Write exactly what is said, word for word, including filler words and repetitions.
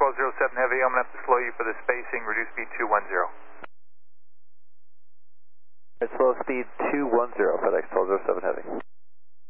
twelve oh seven Heavy, I'm going to have to slow you for the spacing, reduce speed two one zero. Slow speed two one zero, FedEx twelve oh seven Heavy.